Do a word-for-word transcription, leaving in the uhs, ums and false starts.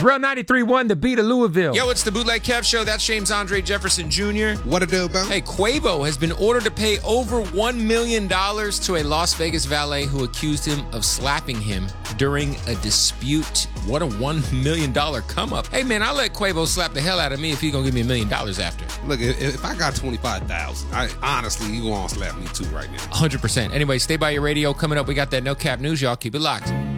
Terrell ninety-three point one, the beat of Louisville. Yo, it's the Bootleg Kev Show. That's James Andre Jefferson Junior What it do, bro? Hey, Quavo has been ordered to pay over one million dollars to a Las Vegas valet who accused him of slapping him during a dispute. What a one million dollars come up. Hey, man, I'll let Quavo slap the hell out of me if he gonna give me a million dollars after. Look, if, if I got twenty-five thousand dollars, I honestly, you gonna slap me too right now. one hundred percent. Anyway, stay by your radio. Coming up, we got that No Cap News, y'all. Keep it locked.